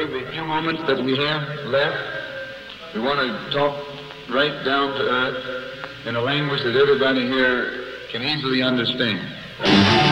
of the few moments that we have left, we want to talk right down to earth in a language that everybody here can easily understand.